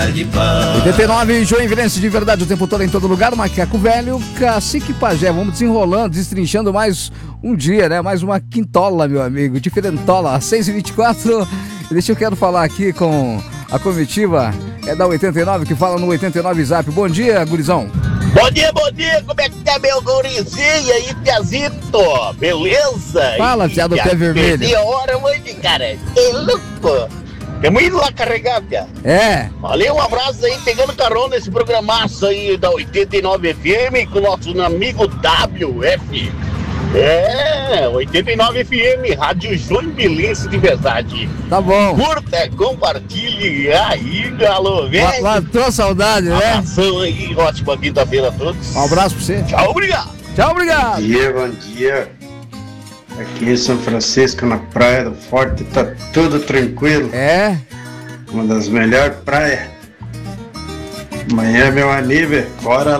89, Joinvilense de verdade o tempo todo em todo lugar. Macaco Velho, Cacique Pajé. Vamos desenrolando, destrinchando mais um dia, né? Mais uma quintola, meu amigo. Diferentola, 6h24. Deixa eu quero falar aqui com a comitiva da 89 que fala no 89 Zap. Bom dia, gurizão. Bom dia, como é que tá meu gurizinho aí, Piazito? Beleza? Fala, Pia do pé vermelho. Perdi a hora hoje, cara. É louco. Temos ido lá carregar, Pia. É. Valeu, um abraço aí, pegando carona nesse programaço aí da 89 FM com o nosso amigo WF. 89 FM, Rádio Joinvilense de verdade. Tá bom. Curta, compartilhe aí, galo, velho. Matou saudade, né? Abração aí, ótima quinta-feira a todos. Um abraço pra você. Tchau, obrigado. Tchau, obrigado. Bom dia. Aqui em São Francisco, na Praia do Forte, tá tudo tranquilo. É? Uma das melhores praias. Amanhã é meu aniversário, bora